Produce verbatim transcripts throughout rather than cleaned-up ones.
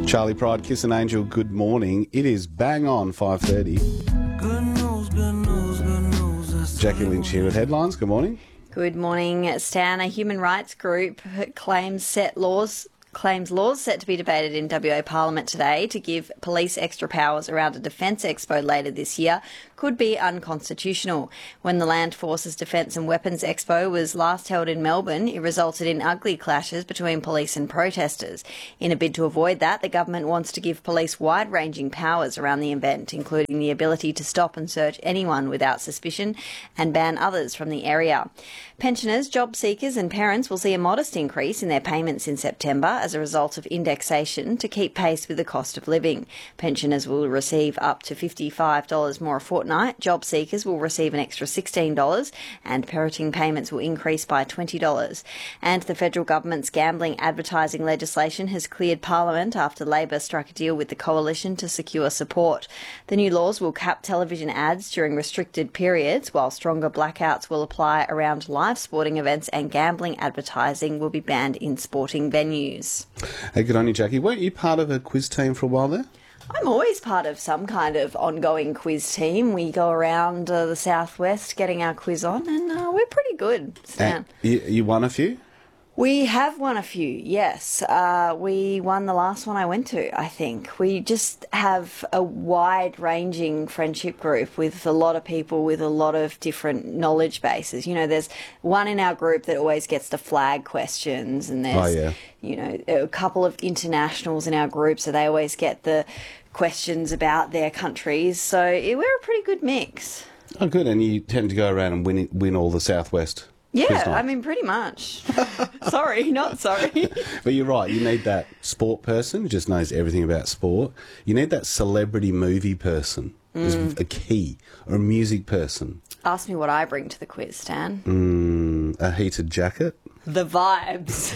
Charlie Pride, Kiss an Angel, good morning. It is bang on five thirty. Good news, good news, good news. That's Jackie Lynch here with headlines. Good morning. Good morning, Stan. A human rights group claims set laws claims laws set to be debated in W A Parliament today to give police extra powers around a defence expo later this year could be unconstitutional. When the Land Forces Defence and Weapons Expo was last held in Melbourne, it resulted in ugly clashes between police and protesters. In a bid to avoid that, the government wants to give police wide-ranging powers around the event, including the ability to stop and search anyone without suspicion and ban others from the area. Pensioners, job seekers and parents will see a modest increase in their payments in September as a result of indexation to keep pace with the cost of living. Pensioners will receive up to fifty-five dollars more a fortnight. Job seekers will receive an extra sixteen dollars and parenting payments will increase by twenty dollars. And the federal government's gambling advertising legislation has cleared Parliament after Labor struck a deal with the coalition to secure support. The new laws will cap television ads during restricted periods, while stronger blackouts will apply around live sporting events and gambling advertising will be banned in sporting venues. Hey, good on you, Jackie. Weren't you part of a quiz team for a while there? I'm always part of some kind of ongoing quiz team. We go around uh, the southwest getting our quiz on, and uh, we're pretty good, Stan. And you, you won a few? We have won a few, yes. Uh, we won the last one I went to, I think. We just have a wide-ranging friendship group with a lot of people with a lot of different knowledge bases. You know, there's one in our group that always gets the flag questions, and there's, Oh, yeah. you know, a couple of internationals in our group, so they always get the questions about their countries. So yeah, we're a pretty good mix. Oh, good. And you tend to go around and win win all the Southwest quiz Yeah, nights. I mean, pretty much. Sorry, not sorry. But you're right. You need that sport person who just knows everything about sport. You need that celebrity movie person who's a key, or a music person. Ask me what I bring to the quiz, Stan. Mm, a heated jacket. The vibes.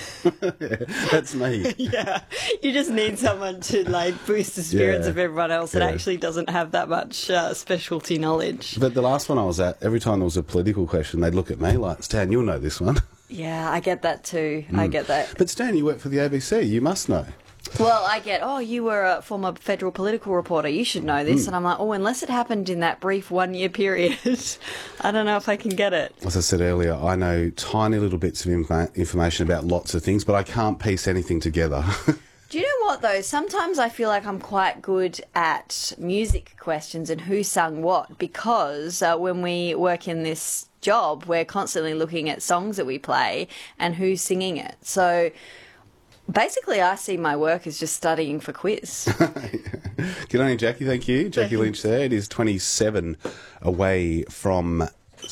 That's me. Yeah, you just need someone to like boost the spirits Yeah. of everyone else that Yeah. actually doesn't have that much uh, specialty knowledge. But the last one I was at, every time there was a political question, they'd look at me like, Stan, you'll know this one. Yeah, I get that too. I get that. But Stan, you work for the A B C. You must know. Well, I get, oh, you were a former federal political reporter. You should know this. And I'm like, oh, unless it happened in that brief one-year period, I don't know if I can get it. As I said earlier, I know tiny little bits of infa- information about lots of things, but I can't piece anything together. Do you know what, though? Sometimes I feel like I'm quite good at music questions and who sung what, because uh, when we work in this job, we're constantly looking at songs that we play and who's singing it. So basically, I see my work as just studying for quiz. Good on you, Jackie. Thank you. Jackie Lynch there. It is twenty-seven away from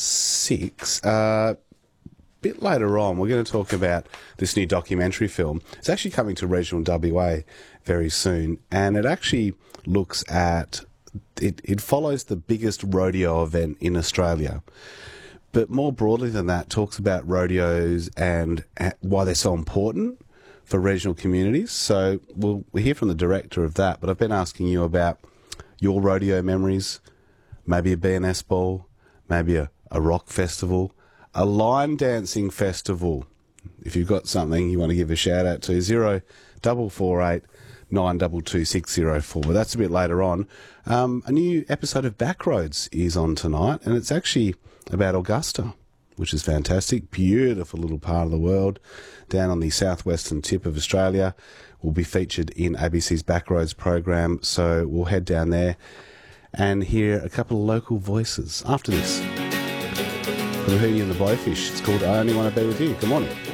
six. Uh, bit later on, we're going to talk about this new documentary film. It's actually coming to regional W A very soon, and it actually looks at, it, it follows the biggest rodeo event in Australia. But more broadly than that, talks about rodeos and why they're so important for regional communities. So we'll, we'll hear from the director of that, but I've been asking you about your rodeo memories, maybe a B N S ball, maybe a, a rock festival, a line dancing festival. If you've got something you want to give a shout out to, zero double four eight nine double two six zero four. But that's a bit later on. Um, a new episode of Backroads is on tonight, and it's actually about Augusta, which is fantastic. Beautiful little part of the world down on the southwestern tip of Australia. Will be featured in A B C's Backroads program, so we'll head down there and hear a couple of local voices after this. From Hootie and the Blowfish, it's called I Only Want to Be With You. Good morning.